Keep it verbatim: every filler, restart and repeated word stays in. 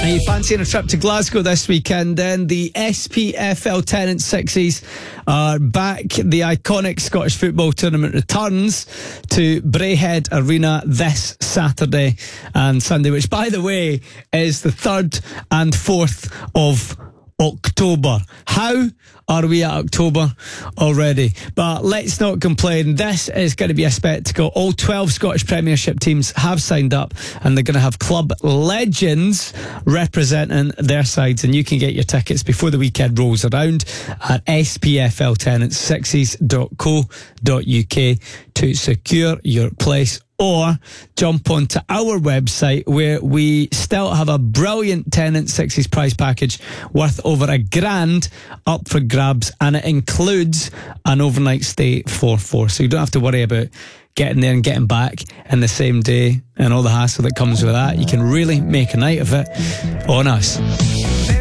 Are you fancying a trip to Glasgow this weekend? Then the S P F L Tenant Sixes are back. The iconic Scottish football tournament returns to Braehead Arena this Saturday and Sunday, which, by the way, is the third and fourth of October. How are we at October already? But let's not complain. This is going to be a spectacle. All twelve Scottish Premiership teams have signed up, and they're going to have club legends representing their sides. And you can get your tickets before the weekend rolls around at s p f l tenants sixes dot co dot u k to secure your place, or jump onto our website where we still have a brilliant Tenant Sixes prize package worth over a grand up for grabs, and it includes an overnight stay for four. So you don't have to worry about getting there and getting back in the same day and all the hassle that comes with that. You can really make a night of it on us.